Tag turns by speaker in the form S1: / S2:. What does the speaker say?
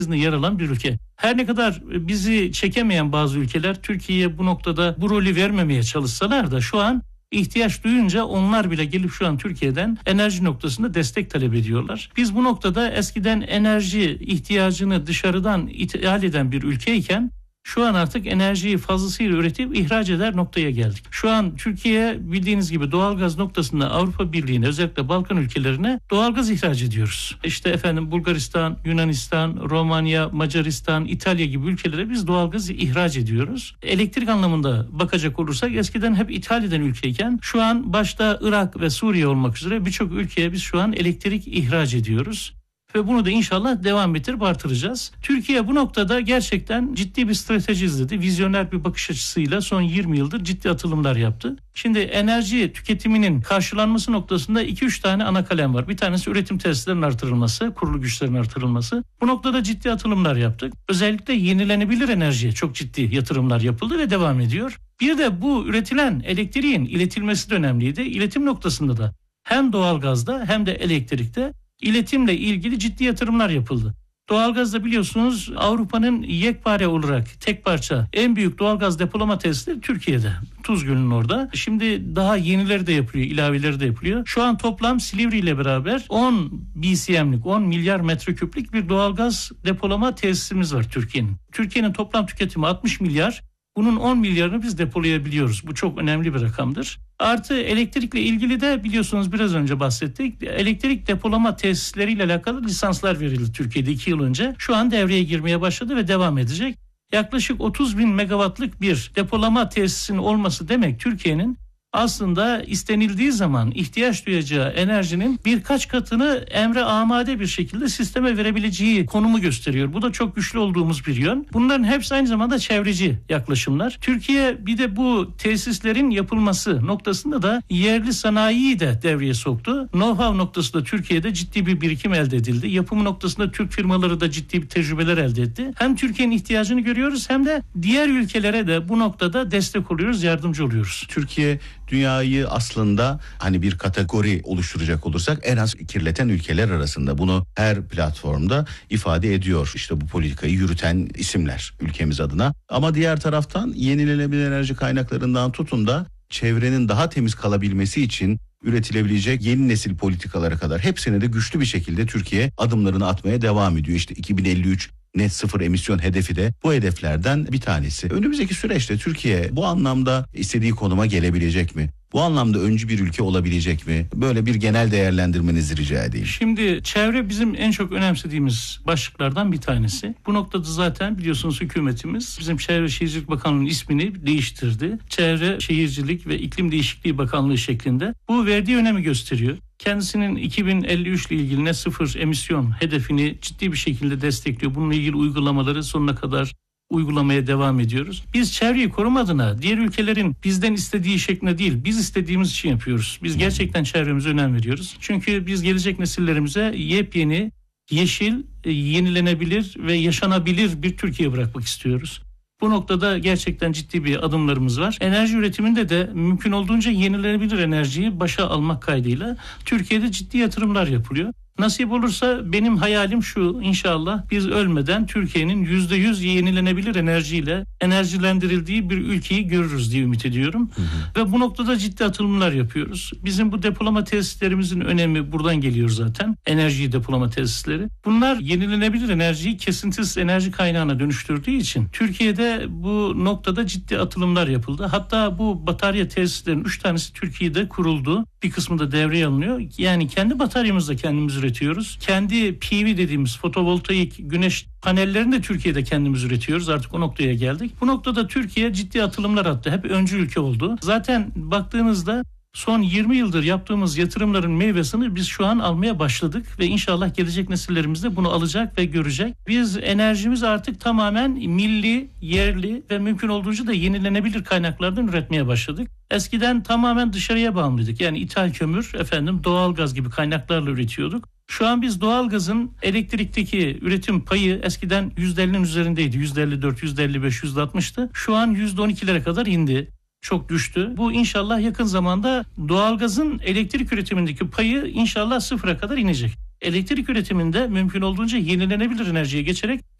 S1: yer alan bir ülke. Her ne kadar bizi çekemeyen bazı ülkeler Türkiye'ye bu noktada bu rolü vermemeye çalışsalar da şu an ihtiyaç duyunca onlar bile gelip şu an Türkiye'den enerji noktasında destek talep ediyorlar. Biz bu noktada eskiden enerji ihtiyacını dışarıdan ithal eden bir ülkeyken şu an artık enerjiyi fazlasıyla üretip ihraç eder noktaya geldik. Şu an Türkiye bildiğiniz gibi doğalgaz noktasında Avrupa Birliği'ne, özellikle Balkan ülkelerine doğalgaz ihraç ediyoruz. Bulgaristan, Yunanistan, Romanya, Macaristan, İtalya gibi ülkelere biz doğalgaz ihraç ediyoruz. Elektrik anlamında bakacak olursak eskiden hep ithal eden ülkeyken şu an başta Irak ve Suriye olmak üzere birçok ülkeye biz şu an elektrik ihraç ediyoruz. Ve bunu da inşallah devam ettirip artıracağız. Türkiye bu noktada gerçekten ciddi bir strateji izledi. Vizyoner bir bakış açısıyla son 20 yıldır ciddi atılımlar yaptı. Şimdi enerji tüketiminin karşılanması noktasında 2-3 tane ana kalem var. Bir tanesi üretim tesislerinin artırılması, kurulu güçlerin artırılması. Bu noktada ciddi atılımlar yaptık. Özellikle yenilenebilir enerjiye çok ciddi yatırımlar yapıldı ve devam ediyor. Bir de bu üretilen elektriğin iletilmesi de önemliydi. İletim noktasında da hem doğalgazda hem de elektrikte İletimle ilgili ciddi yatırımlar yapıldı. Doğalgazda biliyorsunuz Avrupa'nın yekpare olarak tek parça en büyük doğalgaz depolama tesisleri Türkiye'de. Tuzgöl'ün orada. Şimdi daha yenileri de yapılıyor, ilaveleri de yapılıyor. Şu an toplam Silivri ile beraber 10 BCM'lik, 10 milyar metreküplük bir doğalgaz depolama tesisimiz var Türkiye'nin. Türkiye'nin toplam tüketimi 60 milyar. Bunun 10 milyarını biz depolayabiliyoruz. Bu çok önemli bir rakamdır. Artı elektrikle ilgili de biliyorsunuz biraz önce bahsettik. Elektrik depolama tesisleriyle alakalı lisanslar verildi Türkiye'de 2 yıl önce. Şu an devreye girmeye başladı ve devam edecek. Yaklaşık 30 bin megawattlık bir depolama tesisinin olması demek Türkiye'nin aslında istenildiği zaman ihtiyaç duyacağı enerjinin birkaç katını emre amade bir şekilde sisteme verebileceği konumu gösteriyor. Bu da çok güçlü olduğumuz bir yön. Bunların hepsi aynı zamanda çevreci yaklaşımlar. Türkiye bir de bu tesislerin yapılması noktasında da yerli sanayiyi de devreye soktu. Know-how noktasında Türkiye'de ciddi bir birikim elde edildi. Yapımı noktasında Türk firmaları da ciddi bir tecrübeler elde etti. Hem Türkiye'nin ihtiyacını görüyoruz hem de diğer ülkelere de bu noktada destek oluyoruz, yardımcı oluyoruz.
S2: Türkiye dünyayı aslında bir kategori oluşturacak olursak en az kirleten ülkeler arasında, bunu her platformda ifade ediyor. İşte bu politikayı yürüten isimler ülkemiz adına. Ama diğer taraftan yenilenebilir enerji kaynaklarından tutun da çevrenin daha temiz kalabilmesi için üretilebilecek yeni nesil politikalara kadar hepsine de güçlü bir şekilde Türkiye adımlarını atmaya devam ediyor. İşte 2053 net sıfır emisyon hedefi de bu hedeflerden bir tanesi. Önümüzdeki süreçte Türkiye bu anlamda istediği konuma gelebilecek mi? Bu anlamda öncü bir ülke olabilecek mi? Böyle bir genel değerlendirmenizi rica edeyim.
S1: Şimdi çevre bizim en çok önemsediğimiz başlıklardan bir tanesi. Bu noktada zaten biliyorsunuz hükümetimiz bizim Çevre Şehircilik Bakanlığı'nın ismini değiştirdi. Çevre, Şehircilik ve İklim Değişikliği Bakanlığı şeklinde. Bu verdiği önemi gösteriyor. Kendisinin 2053 ile ilgili net sıfır emisyon hedefini ciddi bir şekilde destekliyor. Bununla ilgili uygulamaları sonuna kadar uygulamaya devam ediyoruz. Biz çevreyi koruma adına diğer ülkelerin bizden istediği şeklinde değil, biz istediğimiz için yapıyoruz. Biz gerçekten çevremize önem veriyoruz. Çünkü biz gelecek nesillerimize yepyeni, yeşil, yenilenebilir ve yaşanabilir bir Türkiye bırakmak istiyoruz. Bu noktada gerçekten ciddi bir adımlarımız var. Enerji üretiminde de mümkün olduğunca yenilenebilir enerjiyi başa almak kaydıyla Türkiye'de ciddi yatırımlar yapılıyor. Nasip olursa benim hayalim şu: inşallah biz ölmeden Türkiye'nin %100 yenilenebilir enerjiyle enerjilendirildiği bir ülkeyi görürüz diye ümit ediyorum. Ve bu noktada ciddi atılımlar yapıyoruz. Bizim bu depolama tesislerimizin önemi buradan geliyor zaten. Enerji depolama tesisleri. Bunlar yenilenebilir enerjiyi kesintisiz enerji kaynağına dönüştürdüğü için Türkiye'de bu noktada ciddi atılımlar yapıldı. Hatta bu batarya tesislerin 3 tanesi Türkiye'de kuruldu. Bir kısmı da devreye alınıyor. Yani kendi bataryamızı da kendimiz üretiyoruz. Kendi PV dediğimiz fotovoltaik güneş panellerini de Türkiye'de kendimiz üretiyoruz. Artık o noktaya geldik. Bu noktada Türkiye ciddi atılımlar attı. Hep öncü ülke oldu. Zaten baktığınızda son 20 yıldır yaptığımız yatırımların meyvesini biz şu an almaya başladık ve inşallah gelecek nesillerimiz de bunu alacak ve görecek. Biz enerjimizi artık tamamen milli, yerli ve mümkün olduğunca da yenilenebilir kaynaklardan üretmeye başladık. Eskiden tamamen dışarıya bağımlıydık. Yani ithal kömür, doğalgaz gibi kaynaklarla üretiyorduk. Şu an biz doğalgazın elektrikteki üretim payı eskiden %50'nin üzerindeydi. %54, %55, %60'tı. Şu an %12'lere kadar indi. Çok düştü. Bu inşallah yakın zamanda doğalgazın elektrik üretimindeki payı inşallah sıfıra kadar inecek. elektrik üretiminde mümkün olduğunca yenilenebilir enerjiye geçerek